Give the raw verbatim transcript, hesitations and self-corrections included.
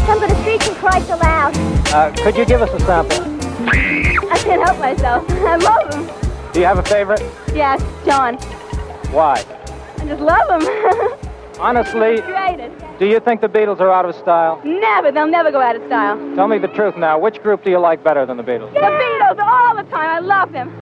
I'm going to screech and cry so loud. Uh, could you give us a sample? I can't help myself. I love him. Do you have a favorite? Yes, John. Why? I just love him. Honestly, Greatest. do you think the Beatles are out of style? Never. They'll never go out of style. Tell me the truth now. Which group do you like better than the Beatles? The Beatles all the time. I love them.